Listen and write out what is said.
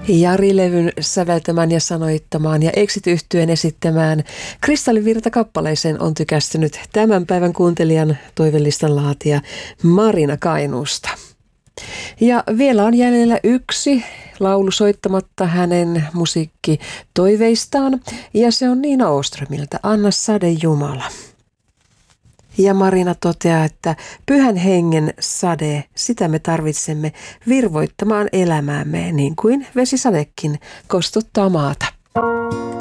Jari-levyn säveltämään ja sanoittamaan ja Exit-yhtyeen esittämään Kristallivirta-kappaleeseen on tykästynyt tämän päivän kuuntelijan toivelistan laatija Marina Kainuusta. Ja vielä on jäljellä yksi laulu soittamatta hänen musiikkitoiveistaan ja se on Nina Åströmiltä Anna sade Jumala. Ja Marina toteaa, että Pyhän Hengen sade, sitä me tarvitsemme virvoittamaan elämäämme niin kuin vesisadekin kostuttaa maata.